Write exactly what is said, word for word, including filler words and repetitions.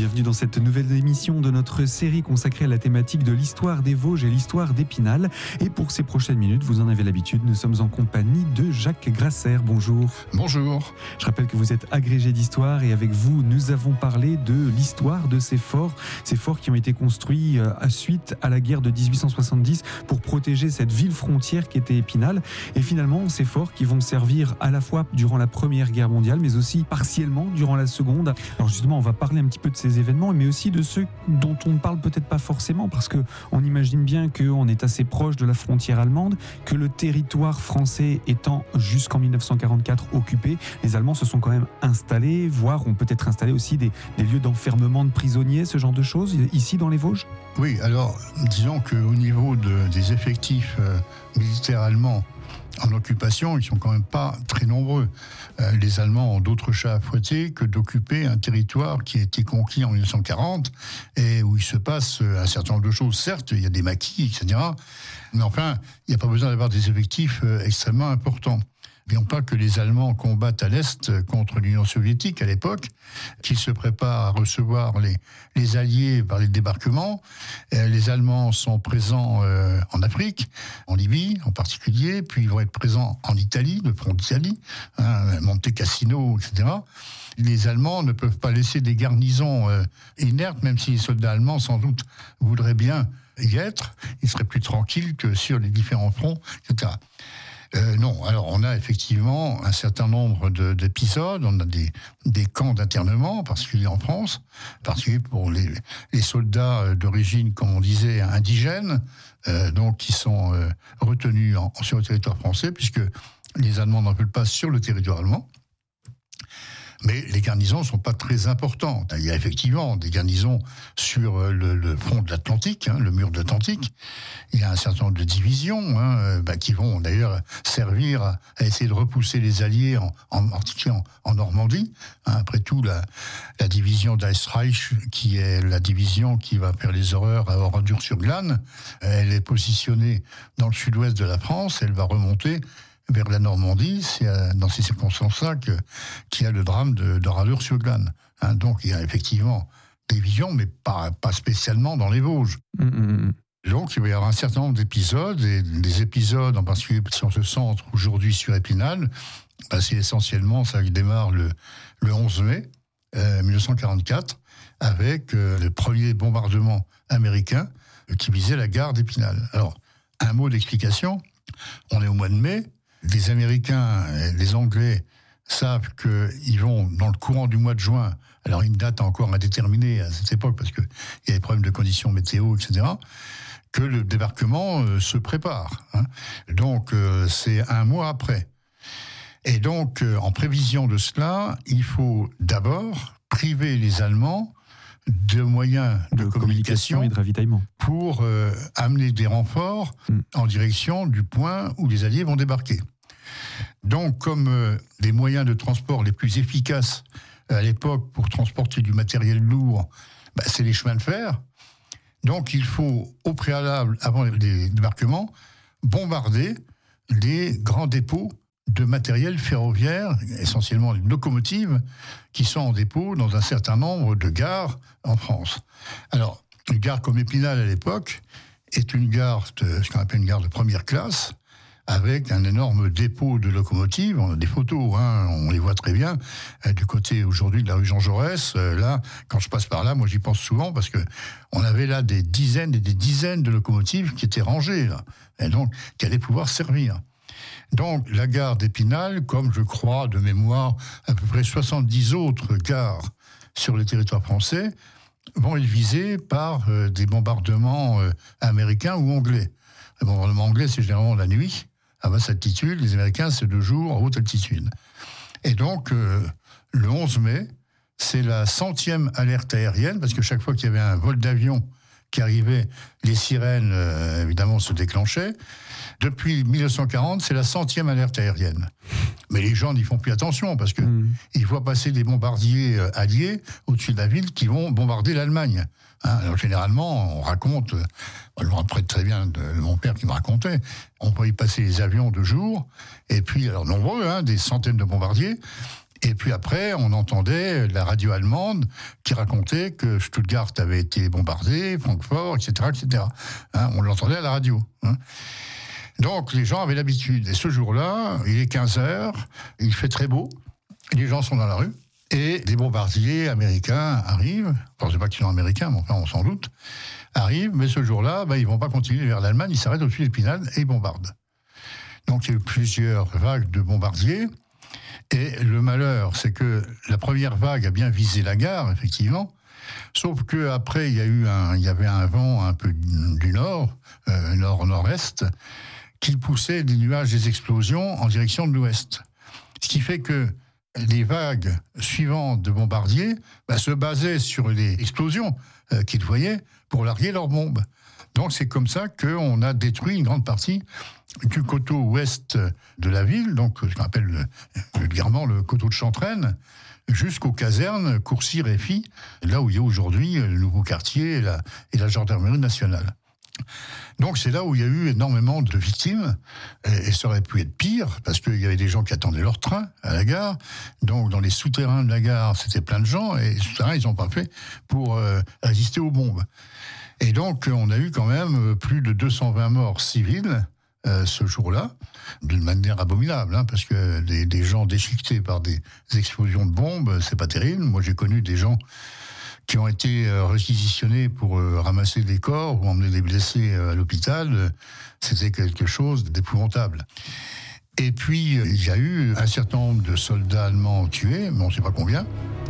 bienvenue dans cette nouvelle émission de notre série consacrée à la thématique de l'histoire des Vosges et l'histoire d'Épinal. Et pour ces prochaines minutes, vous en avez l'habitude, nous sommes en compagnie de Jacques Grasser. Bonjour. Bonjour. Je rappelle que vous êtes agrégé d'histoire et avec vous, nous avons parlé de l'histoire de ces forts, ces forts qui ont été construits à suite à la guerre de dix-huit cent soixante-dix pour protéger cette ville frontière qui était Épinal. Et finalement, ces forts qui vont servir à la fois durant la Première Guerre mondiale, mais aussi partiellement durant la Seconde. Alors justement, on va parler un petit peu de ces événements, mais aussi de ceux dont on ne parle peut-être pas forcément, parce qu'on imagine bien qu'on est assez proche de la frontière allemande, que le territoire français étant jusqu'en mille neuf cent quarante-quatre occupé, les Allemands se sont quand même installés, voire ont peut-être installé aussi des, des lieux d'enfermement de prisonniers, ce genre de choses, ici dans les Vosges ? Oui, alors disons qu'au niveau de, des effectifs euh, militaires allemands en occupation, ils sont quand même pas très nombreux. Euh, les Allemands ont d'autres chats à fouetter que d'occuper un territoire qui a été conquis en mille neuf cent quarante et où il se passe un certain nombre de choses. Certes, il y a des maquis, et cetera. Mais enfin, il n'y a pas besoin d'avoir des effectifs euh, extrêmement importants. N'oublions pas que les Allemands combattent à l'Est contre l'Union soviétique à l'époque, qu'ils se préparent à recevoir les, les Alliés par les débarquements. Et les Allemands sont présents euh, en Afrique, en Libye en particulier, puis ils vont être présents en Italie, le front d'Italie, hein, Monte Cassino, et cetera. Les Allemands ne peuvent pas laisser des garnisons euh, inertes, même si les soldats allemands, sans doute, voudraient bien y être. Ils seraient plus tranquilles que sur les différents fronts, et cetera. Euh, non, alors on a effectivement un certain nombre de, d'épisodes, on a des, des camps d'internement, en particulier en France, en particulier pour les, les soldats d'origine, comme on disait, indigènes, euh, donc qui sont euh, retenus en, sur le territoire français, puisque les Allemands n'en veulent pas sur le territoire allemand. Mais les garnisons ne sont pas très importantes. Il y a effectivement des garnisons sur le, le front de l'Atlantique, hein, le mur de l'Atlantique. Il y a un certain nombre de divisions hein, bah, qui vont d'ailleurs servir à, à essayer de repousser les Alliés, en, en particulier en, en Normandie. Hein, après tout, la, la division d'Eistreich, qui est la division qui va faire les horreurs à Oradour-sur-Glane, elle est positionnée dans le sud-ouest de la France, elle va remonter vers la Normandie. C'est dans ces circonstances-là que, qu'il y a le drame de, de Oradour-sur-Glane. Hein, donc il y a effectivement des visions, mais pas, pas spécialement dans les Vosges. Mmh. Donc il va y avoir un certain nombre d'épisodes, et des épisodes en particulier si on se centre aujourd'hui sur Épinal, bah, c'est essentiellement ça qui démarre le, le onze mai euh, mille neuf cent quarante-quatre, avec euh, le premier bombardement américain euh, qui visait la gare d'Épinal. Alors, un mot d'explication, on est au mois de mai, les Américains et les Anglais savent qu'ils vont dans le courant du mois de juin, alors une date encore indéterminée à cette époque parce qu'il y a des problèmes de conditions météo, et cetera, que le débarquement euh, se prépare. Hein. Donc euh, c'est un mois après. Et donc euh, en prévision de cela, il faut d'abord priver les Allemands de moyens de, de communication, communication et de ravitaillement pour euh, amener des renforts mm. en direction du point où les Alliés vont débarquer. Donc, comme euh, les moyens de transport les plus efficaces euh, à l'époque pour transporter du matériel lourd, bah, c'est les chemins de fer. Donc, il faut, au préalable, avant les débarquements, bombarder les grands dépôts de matériel ferroviaire, essentiellement les locomotives, qui sont en dépôt dans un certain nombre de gares en France. Alors, une gare comme Épinal à l'époque est une gare, de, ce qu'on appelle une gare de première classe, avec un énorme dépôt de locomotives. On a des photos, hein, on les voit très bien, euh, du côté aujourd'hui de la rue Jean Jaurès. Euh, là, quand je passe par là, moi j'y pense souvent, parce que on avait là des dizaines et des dizaines de locomotives qui étaient rangées, là, et donc qui allaient pouvoir servir. Donc, la gare d'Épinal, comme je crois de mémoire, à peu près soixante-dix autres gares sur le territoire français, vont être visées par euh, des bombardements euh, américains ou anglais. Les bombardements anglais, c'est généralement la nuit, à basse altitude. Les Américains, c'est de jour, à haute altitude. Et donc, euh, le onze mai, c'est la centième alerte aérienne, parce que chaque fois qu'il y avait un vol d'avion qui arrivait, les sirènes, euh, évidemment, se déclenchaient. Depuis mille neuf cent quarante, c'est la centième alerte aérienne. Mais les gens n'y font plus attention, parce qu'ils mmh. voient passer des bombardiers euh, alliés au-dessus de la ville qui vont bombarder l'Allemagne. Hein, alors généralement, on raconte, euh, je me rappelle très bien de mon père qui me racontait, on voyait passer les avions de jour, et puis, alors nombreux, hein, des centaines de bombardiers, Et puis après, on entendait la radio allemande qui racontait que Stuttgart avait été bombardé, Francfort, et cetera, et cetera. Hein, on l'entendait à la radio. Hein. Donc les gens avaient l'habitude. Et ce jour-là, il est quinze heures, il fait très beau, les gens sont dans la rue, et des bombardiers américains arrivent, enfin, je ne sais pas qu'ils sont américains, mais enfin on s'en doute, arrivent, mais ce jour-là, ben, ils ne vont pas continuer vers l'Allemagne, ils s'arrêtent au-dessus d'Épinal et ils bombardent. Donc il y a eu plusieurs vagues de bombardiers. Et le malheur, c'est que la première vague a bien visé la gare, effectivement, sauf qu'après, il y a eu un, il y avait un vent un peu du nord, euh, nord-nord-est, qui poussait des nuages, des explosions en direction de l'ouest. Ce qui fait que les vagues suivantes de bombardiers bah, se basaient sur les explosions euh, qu'ils voyaient pour larguer leurs bombes. Donc c'est comme ça qu'on a détruit une grande partie du coteau ouest de la ville, donc ce qu'on appelle vulgairement le coteau de Chantraine, jusqu'aux casernes Courcy-Réfy, là où il y a aujourd'hui le nouveau quartier et la, et la gendarmerie nationale. Donc c'est là où il y a eu énormément de victimes, et, et ça aurait pu être pire, parce qu'il y avait des gens qui attendaient leur train à la gare, donc dans les souterrains de la gare, c'était plein de gens, et les souterrains, ils n'ont pas fait pour euh, résister aux bombes. Et donc on a eu quand même plus de deux cent vingt morts civils, Euh, ce jour-là, d'une manière abominable, hein, parce que des, des gens déchiquetés par des explosions de bombes, c'est pas terrible. Moi, j'ai connu des gens qui ont été euh, réquisitionnés pour euh, ramasser des corps ou emmener des blessés euh, à l'hôpital. C'était quelque chose d'épouvantable. Et puis, il y a eu un certain nombre de soldats allemands tués, mais on ne sait pas combien.